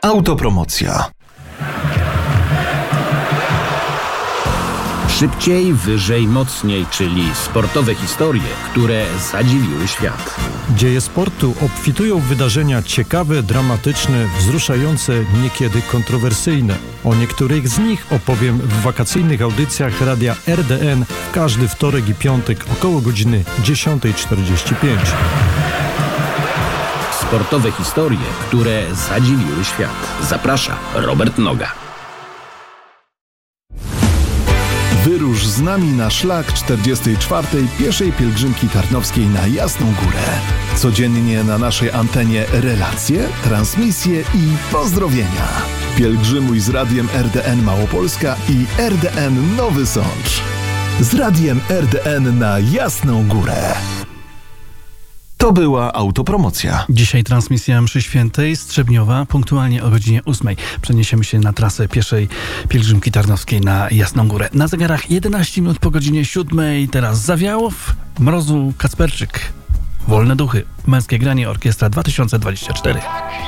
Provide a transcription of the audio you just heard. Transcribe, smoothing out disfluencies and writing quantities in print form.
Autopromocja. Szybciej, wyżej, mocniej, czyli sportowe historie, które zadziwiły świat. Dzieje sportu obfitują w wydarzenia ciekawe, dramatyczne, wzruszające, niekiedy kontrowersyjne. O niektórych z nich opowiem w wakacyjnych audycjach Radia RDN w każdy wtorek i piątek około godziny 10:45. Sportowe historie, które zadziwiły świat. Zaprasza Robert Noga. Wyrusz z nami na szlak 44. pieszej pielgrzymki tarnowskiej na Jasną Górę. Codziennie na naszej antenie relacje, transmisje i pozdrowienia. Pielgrzymuj z Radiem RDN Małopolska i RDN Nowy Sącz. Z Radiem RDN na Jasną Górę. To była autopromocja. Dzisiaj transmisja mszy świętej Strzebniowa, punktualnie o godzinie 8. Przeniesiemy się na trasę pieszej pielgrzymki tarnowskiej na Jasną Górę. Na zegarach 11 minut po godzinie 7. Teraz Zawiałów, Mrozu Kacperczyk. Wolne duchy. Męskie granie, orkiestra 2024.